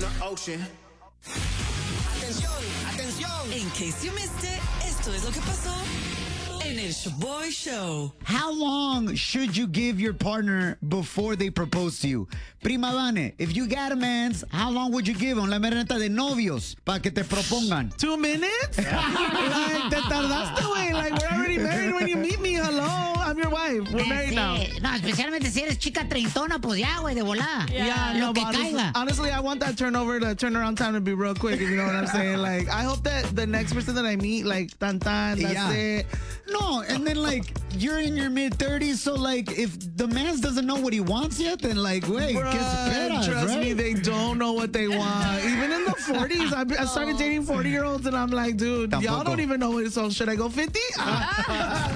the ocean. Atención, atención. In case you missed it, esto es lo que pasó en el Shoboy Show. How long should you give your partner before they propose to you? Prima Vane, if you got a man's, how long would you give them? La merenta de novios para que te propongan. 2 minutes? Like, te tardaste, güey. Like, we're already married when you meet me. Hello, I'm your wife. We're married now. No, especialmente si eres chica treintona, pues ya, güey, de volada. Yeah, Lo no, que but caiga. honestly, I want that turnaround time to be real quick, if you know what I'm saying. Like, I hope that the next person that I meet, like, that's it. No, and then, like, you're in your mid-30s, so, like, if the man doesn't know what he wants yet, then, like, wait, Trust me, they don't know what they want. Even in the 40s, I started dating 40-year-olds, and I'm like, dude, y'all don't even know it, so should I go 50?